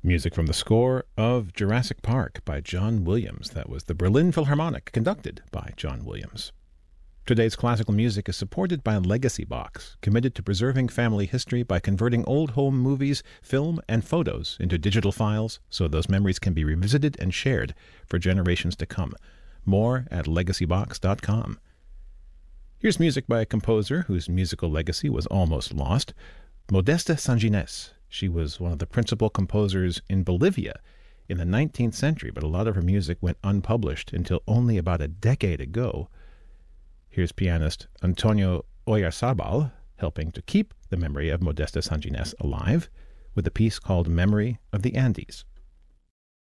Music from the score of Jurassic Park by John Williams. That was the Berlin Philharmonic, conducted by John Williams. Today's classical music is supported by Legacy Box, committed to preserving family history by converting old home movies, film, and photos into digital files so those memories can be revisited and shared for generations to come. More at legacybox.com. Here's music by a composer whose musical legacy was almost lost, Modesta Sanginés. She was one of the principal composers in Bolivia in the 19th century, but a lot of her music went unpublished until only about a decade ago. Here's pianist Antonio Oyarzabal helping to keep the memory of Modesta Sanginés alive with a piece called Memory of the Andes.